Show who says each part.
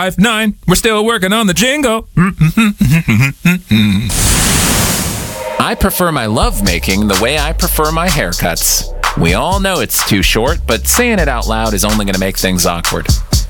Speaker 1: 5-9. We're still working on the jingle.
Speaker 2: I prefer my lovemaking the way I prefer my haircuts. We all know it's too short, but saying it out loud is only going to make things awkward.